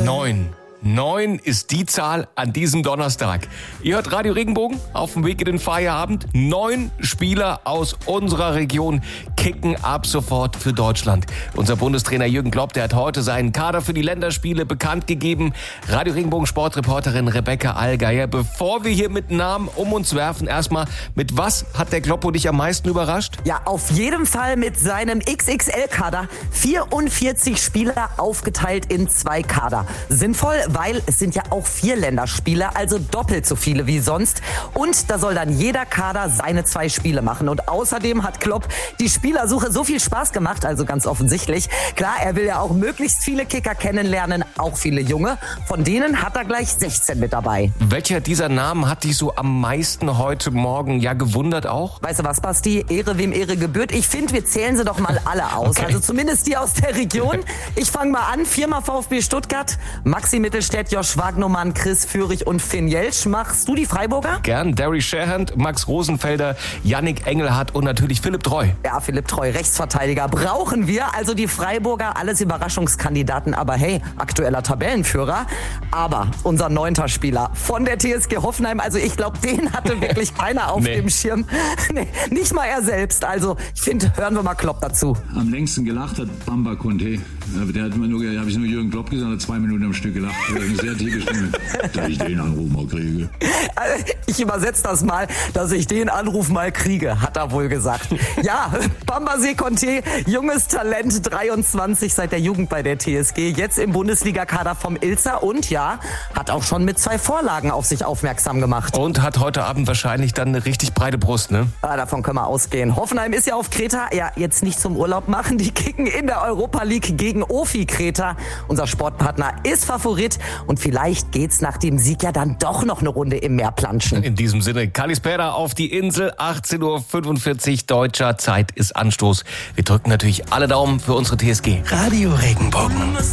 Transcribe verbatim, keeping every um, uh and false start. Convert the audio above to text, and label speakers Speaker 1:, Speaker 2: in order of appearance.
Speaker 1: Neun. Neun ist die Zahl an diesem Donnerstag. Ihr hört Radio Regenbogen auf dem Weg in den Feierabend. Neun Spieler aus unserer Region kicken ab sofort für Deutschland. Unser Bundestrainer Jürgen Klopp, der hat heute seinen Kader für die Länderspiele bekannt gegeben. Radio Regenbogen Sportreporterin Rebecca Allgeier. Bevor wir hier mit Namen um uns werfen, erstmal, mit was hat der Kloppo dich am meisten überrascht?
Speaker 2: Ja, auf jeden Fall mit seinem X X L-Kader. vierundvierzig Spieler aufgeteilt in zwei Kader. Sinnvoll, weil es sind ja auch vier Länderspiele, also doppelt so viele wie sonst. Und da soll dann jeder Kader seine zwei Spiele machen. Und außerdem hat Klopp die Spielersuche so viel Spaß gemacht, also ganz offensichtlich. Klar, er will ja auch möglichst viele Kicker kennenlernen, auch viele Junge. Von denen hat er gleich sechzehn mit dabei.
Speaker 1: Welcher dieser Namen hat dich so am meisten heute Morgen ja gewundert auch?
Speaker 2: Weißt du was, Basti? Ehre wem Ehre gebührt. Ich finde, wir zählen sie doch mal alle aus. Okay. Also zumindest die aus der Region. Ich fange mal an. Viermal VfB Stuttgart, Maxi Mittelstädt, Josh Wagnumann, Chris Führig und Finn Jelsch. Machst du die Freiburger?
Speaker 1: Gern. Derry Sherhand, Max Rosenfelder, Yannick Engelhardt und natürlich Philipp Treu.
Speaker 2: Ja, Philipp Treu, Rechtsverteidiger. Brauchen wir. Also die Freiburger, alles Überraschungskandidaten. Aber hey, aktueller Tabellenführer. Aber unser neunter Spieler von der T S G Hoffenheim, also ich glaube, den hatte wirklich keiner auf nee. dem Schirm. Nee, nicht mal er selbst. Also ich finde, hören wir mal Klopp dazu.
Speaker 3: Am längsten gelacht hat Bamba Conte. Der hat immer nur, habe ich nur Jürgen Klopp gesagt, hat zwei Minuten am Stück gelacht. Eine sehr tiefe Stimme. Dass ich den Anruf mal kriege.
Speaker 2: Ich übersetze das mal, dass ich den Anruf mal kriege, hat er wohl gesagt. Ja, Bambasé Conte, junges Talent, dreiundzwanzig, seit der Jugend bei der T S G, jetzt im Bundesligakader vom Ilzer und ja, hat auch schon mit zwei Vorlagen auf sich aufmerksam gemacht.
Speaker 1: Und hat heute Abend wahrscheinlich dann eine richtig breite Brust, ne?
Speaker 2: Ja, davon können wir ausgehen. Hoffenheim ist ja auf Kreta, ja, jetzt nicht zum Urlaub machen, die kicken in der Europa League gegen Ofi Kreta. Unser Sportpartner ist Favorit und vielleicht geht's nach dem Sieg ja dann doch noch eine Runde im Meer planschen.
Speaker 1: In diesem Sinne, Kalispera auf die Insel, achtzehn Uhr fünfundvierzig deutscher Zeit ist Anstoß. Wir drücken natürlich alle Daumen für unsere T S G.
Speaker 4: Radio Regenbogen.